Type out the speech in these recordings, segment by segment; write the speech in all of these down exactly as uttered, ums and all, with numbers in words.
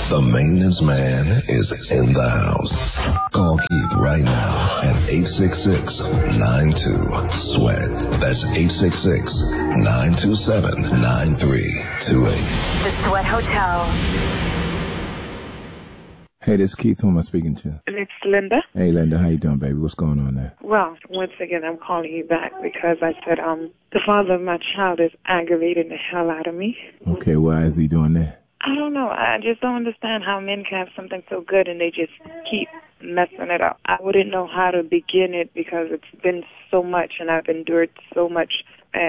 The maintenance man is in the house. Call Keith right now at eight six six, nine two, sweat. That's eight six six, nine two seven, nine three two eight. The Sweat Hotel. Hey, this is Keith. Who am I speaking to? It's Linda. Hey, Linda. How you doing, baby? What's going on there? Well, once again, I'm calling you back because I said um the father of my child is aggravating the hell out of me. Okay, why is he doing that? I don't know. I just don't understand how men can have something so good and they just keep messing it up. I wouldn't know how to begin it because it's been so much and I've endured so much.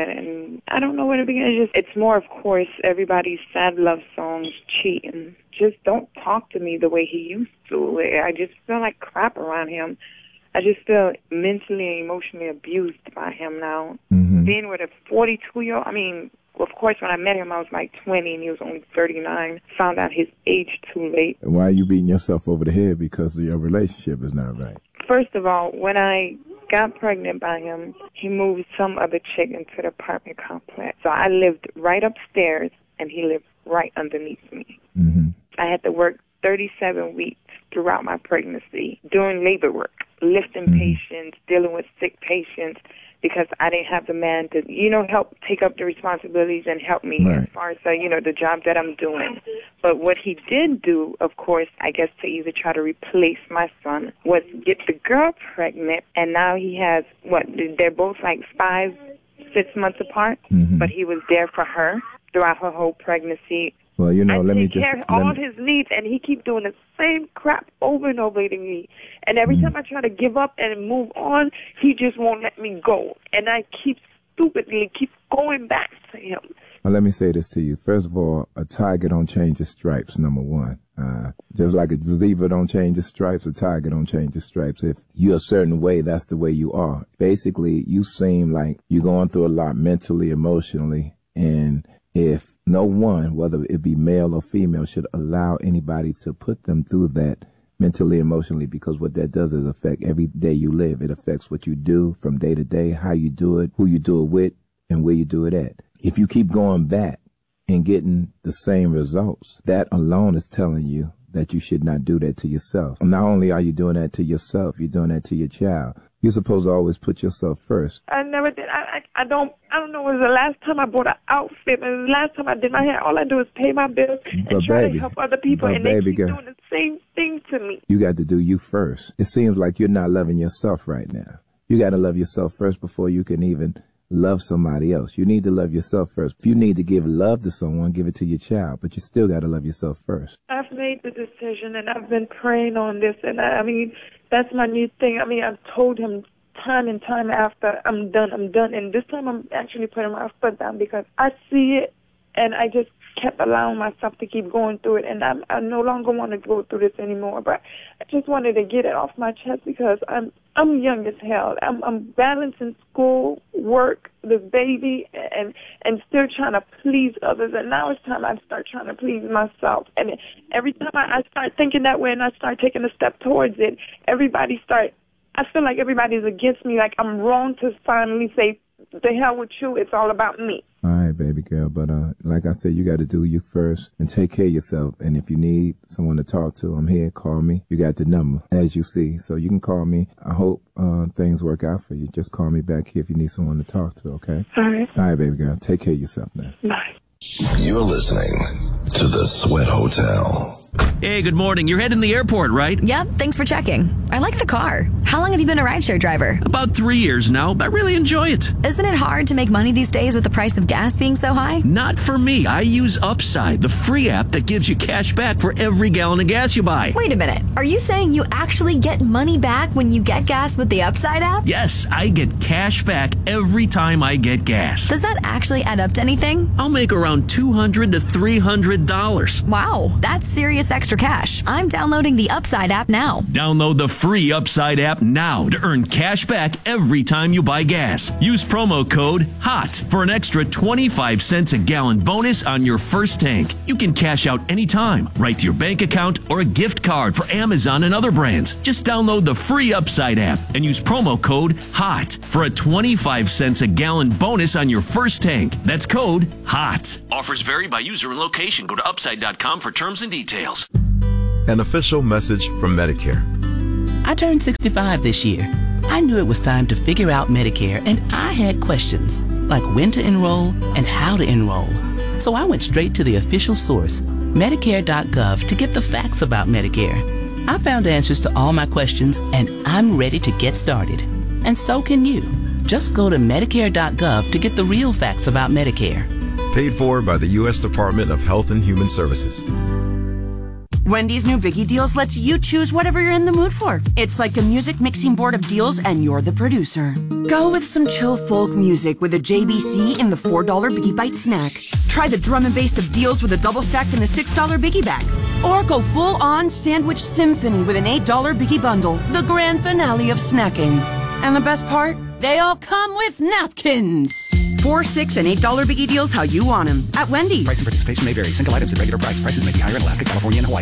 And I don't know where to begin. It's, just, it's more, of course, everybody's sad love songs, cheating. Just don't talk to me the way he used to. I just feel like crap around him. I just feel mentally and emotionally abused by him now. Mm-hmm. Being with a forty-two-year-old, I mean, of course, when I met him, I was like twenty and he was only thirty-nine. Found out his age too late. Why are you beating yourself over the head because your relationship is not right? First of all, when I got pregnant by him, he moved some other chick into the apartment complex. So I lived right upstairs and he lived right underneath me. Mm-hmm. I had to work thirty-seven weeks throughout my pregnancy, doing labor work, lifting mm-hmm. patients, dealing with sick patients, because I didn't have the man to, you know, help take up the responsibilities and help me right. as far as, uh, you know, the job that I'm doing. But what he did do, of course, I guess to either try to replace my son, was get the girl pregnant, and now he has, what, they're both like five, six months apart, mm-hmm. but he was there for her throughout her whole pregnancy. Well, you know, I let me take just... care of all me... his needs, and he keep doing the same crap over and over to me. And every mm. time I try to give up and move on, he just won't let me go. And I keep stupidly keep going back to him. Well, let me say this to you. First of all, a tiger don't change its stripes, number one. Uh, just like a zebra don't change its stripes, a tiger don't change its stripes. If you're a certain way, that's the way you are. Basically, you seem like you're going through a lot mentally, emotionally, and if no one, whether it be male or female, should allow anybody to put them through that mentally, emotionally, because what that does is affect every day you live. It affects what you do from day to day, how you do it, who you do it with, and where you do it at. If you keep going back and getting the same results, that alone is telling you that you should not do that to yourself. Not only are you doing that to yourself, you're doing that to your child. You're supposed to always put yourself first. I never did. I, I I don't I don't know. It was the last time I bought an outfit, and the last time I did my hair. All I do is pay my bills and but try baby, to help other people, but and they baby keep girl, doing the same thing to me. You got to do you first. It seems like you're not loving yourself right now. You got to love yourself first before you can even love somebody else. You need to love yourself first. If you need to give love to someone, give it to your child, but you still got to love yourself first. I've made the decision, and I've been praying on this, and I, I mean, that's my new thing. I mean, I've told him time and time after, I'm done, I'm done. And this time I'm actually putting my foot down because I see it, and I just kept allowing myself to keep going through it. And I'm, I no longer want to go through this anymore. But I just wanted to get it off my chest because I'm I'm young as hell. I'm, I'm balancing school, work, the baby, and and still trying to please others. And now it's time I start trying to please myself. And every time I, I start thinking that way and I start taking a step towards it, everybody start. I feel like everybody's against me, like I'm wrong to finally say, the hell with you, it's all about me. All right, baby girl, but uh, like I said, you got to do you first and take care of yourself. And if you need someone to talk to, I'm here, call me. You got the number, as you see, so you can call me. I hope uh, things work out for you. Just call me back here if you need someone to talk to, okay? All right. All right, baby girl, take care of yourself now. Bye. You're listening to The Sweat Hotel. Hey, good morning. You're heading to the airport, right? Yep, thanks for checking. I like the car. How long have you been a rideshare driver? About three years now. I really enjoy it. Isn't it hard to make money these days with the price of gas being so high? Not for me. I use Upside, the free app that gives you cash back for every gallon of gas you buy. Wait a minute. Are you saying you actually get money back when you get gas with the Upside app? Yes, I get cash back every time I get gas. Does that actually add up to anything? I'll make around two hundred to three hundred dollars. Wow, that's serious extra cash. I'm downloading the Upside app now. Download the free Upside app now to earn cash back every time you buy gas. Use promo code HOT for an extra twenty-five cents a gallon bonus on your first tank. You can cash out anytime, right to your bank account or a gift card for Amazon and other brands. Just download the free Upside app and use promo code HOT for a twenty-five cents a gallon bonus on your first tank. That's code HOT. Offers vary by user and location. Go to upside dot com for terms and details. An official message from Medicare. I turned sixty-five this year. I knew it was time to figure out Medicare, and I had questions, like when to enroll and how to enroll. So I went straight to the official source, Medicare dot gov, to get the facts about Medicare. I found answers to all my questions, and I'm ready to get started. And so can you. Just go to Medicare dot gov to get the real facts about Medicare. Paid for by the U S Department of Health and Human Services. Wendy's new Biggie Deals lets you choose whatever you're in the mood for. It's like a music mixing board of deals, and you're the producer. Go with some chill folk music with a J B C in the four dollar Biggie Bite snack. Try the drum and bass of deals with a double stack in the six dollar Biggie bag. Or go full-on sandwich symphony with an eight dollar Biggie bundle, the grand finale of snacking. And the best part? They all come with napkins. Four, six, and eight dollar Biggie Deals how you want them at Wendy's. Price and participation may vary. Single items at regular price. Prices may be higher in Alaska, California, and Hawaii.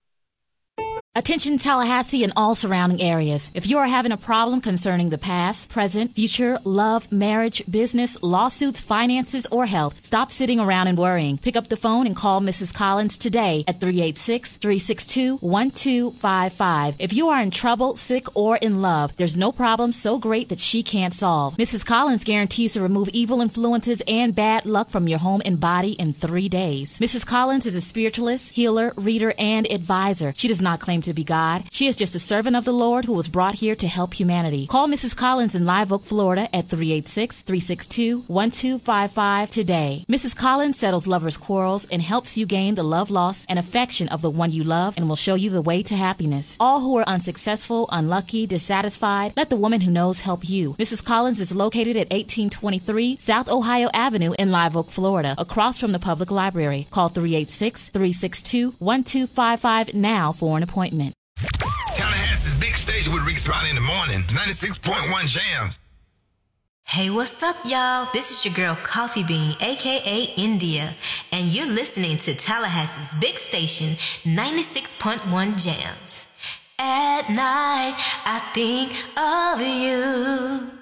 Attention Tallahassee and all surrounding areas. If you are having a problem concerning the past, present, future, love, marriage, business, lawsuits, finances, or health, stop sitting around and worrying. Pick up the phone and call Missus Collins today at three eight six, three six two, one two five five. If you are in trouble, sick, or in love, there's no problem so great that she can't solve. Missus Collins guarantees to remove evil influences and bad luck from your home and body in three days. Missus Collins is a spiritualist, healer, reader, and advisor. She does not claim to be God. She is just a servant of the Lord who was brought here to help humanity. Call Missus Collins in Live Oak, Florida at three eight six, three six two, one two five five today. Missus Collins settles lovers' quarrels and helps you gain the love lost and affection of the one you love, and will show you the way to happiness. All who are unsuccessful, unlucky, dissatisfied, let the woman who knows help you. Missus Collins is located at eighteen twenty-three South Ohio Avenue in Live Oak, Florida, across from the public library. Call three eight six, three six two, one two five five now for an appointment. Tallahassee's big station with Rick Spot in the morning. ninety-six point one Jams. Hey, what's up, y'all? This is your girl Coffee Bean, aka India, and you're listening to Tallahassee's big station, ninety-six point one Jams. At night, I think of you.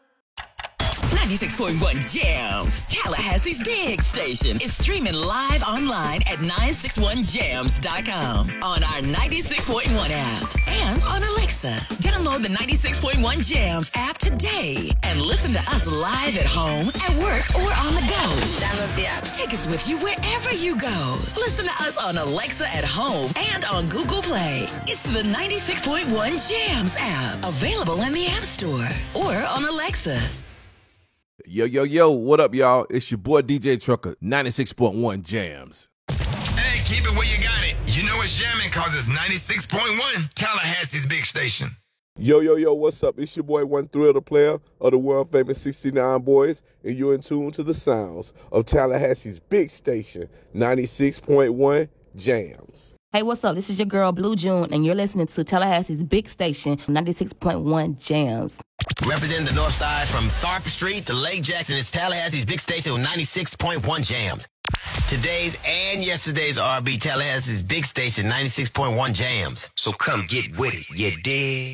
ninety-six point one Jams, Tallahassee's big station, is streaming live online at nine six one jams dot com, on our ninety-six point one app, and on Alexa. Download the ninety-six point one Jams app today and listen to us live at home, at work, or on the go. Download the app. Take us with you wherever you go. Listen to us on Alexa at home and on Google Play. It's the ninety-six point one Jams app, available in the App Store or on Alexa. Yo, yo, yo, what up, y'all? It's your boy D J Trucker, ninety-six point one Jams. Hey, keep it where you got it. You know it's jamming because it's ninety-six point one, Tallahassee's big station. Yo, yo, yo, what's up? It's your boy One Thrill, the player of the world-famous sixty-nine Boys, and you're in tune to the sounds of Tallahassee's big station, ninety-six point one Jams. Hey, what's up? This is your girl, Blue June, and you're listening to Tallahassee's big station, ninety-six point one Jams. Representing the north side from Tharp Street to Lake Jackson, it's Tallahassee's big station with ninety-six point one Jams. Today's and yesterday's R and B, Tallahassee's big station, ninety-six point one Jams. So come get with it, you dig?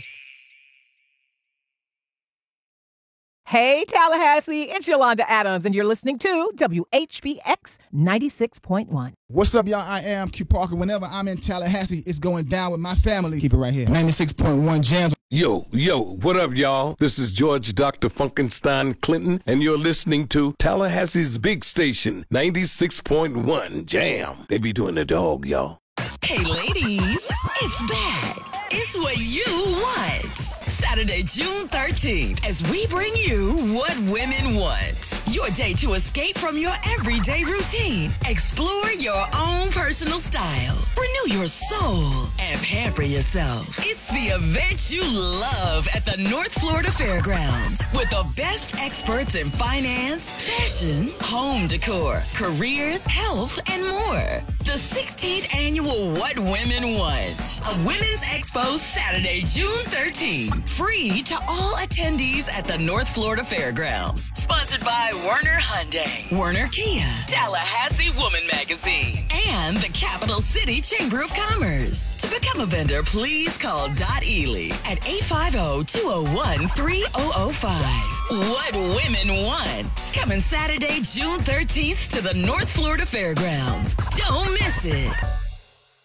Hey, Tallahassee, it's Yolanda Adams, and you're listening to W H B X ninety-six point one. What's up, y'all? I am Q Parker. Whenever I'm in Tallahassee, it's going down with my family. Keep it right here. ninety-six point one Jams. Yo, yo, what up, y'all? This is George Doctor Funkenstein Clinton, and you're listening to Tallahassee's big station, ninety-six point one Jam. They be doing the dog, y'all. Hey, ladies, it's back. It's what you want. Saturday, June thirteenth, as we bring you what women want. Your day to escape from your everyday routine. Explore your own personal style. Renew your soul and pamper yourself. It's the event you love at the North Florida Fairgrounds with the best experts in finance, fashion, home decor, careers, health, and more. The sixteenth annual What Women Want. A women's expo Saturday, June thirteenth. Free to all attendees at the North Florida Fairgrounds. Sponsored by Werner Hyundai, Werner Kia, Tallahassee Woman Magazine, and the Capital City Chamber of Commerce. To become a vendor, please call Dot Ely at eight five zero, two zero one, three zero zero five. What women want. Coming Saturday, June thirteenth to the North Florida Fairgrounds. Don't miss it.